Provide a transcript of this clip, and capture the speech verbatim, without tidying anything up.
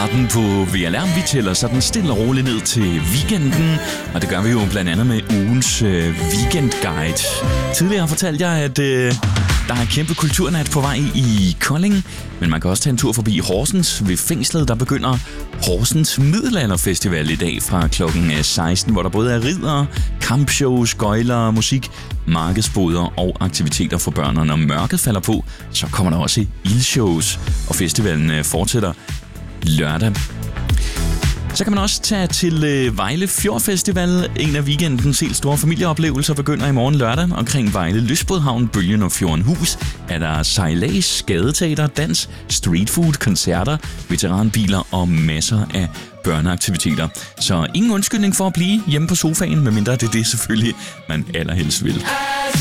starten på V L R. Vi tæller sådan stille og roligt ned til weekenden, og det gør vi jo blandt andet med ugens øh, weekendguide. Tidligere fortalte jeg, at øh, der er kæmpe kulturnat på vej i Kolding, men man kan også tage en tur forbi Horsens ved fængslet. Der begynder Horsens Middelalderfestival i dag fra klokken seksten, hvor der både er ridder, kampshows, gøjler, musik, markedsboder og aktiviteter for børn. Og når mørket falder på, så kommer der også ildshows, og festivalen fortsætter lørdag. Så kan man også tage til øh, Vejle Fjord Festival. En af weekendens helt store familieoplevelser begynder i morgen lørdag. Omkring Vejle Lystbådhavn, Bølgen og Fjordenhus er der sejlads, skadeteater, dans, streetfood, koncerter, veteranbiler og masser af børneaktiviteter. Så ingen undskyldning for at blive hjemme på sofaen, medmindre det er det selvfølgelig, man allerhelst vil.